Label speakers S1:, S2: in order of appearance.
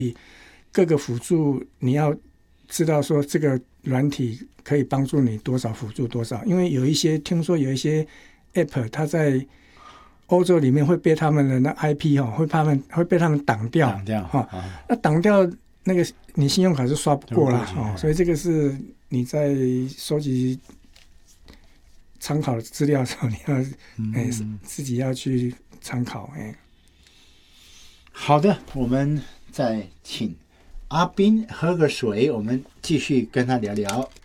S1: 各个辅助你要知道说这个软体可以帮助你多少辅助多少，因为听说有一些 App 它在欧洲里面会被他们的那 IP 会被他们挡掉那挡掉那个你信用卡是刷不过了所以这个是你在收集参考的资料的时候，你要自己要去参考。
S2: 好的，我们再请阿斌喝个水，我们继续跟他聊聊。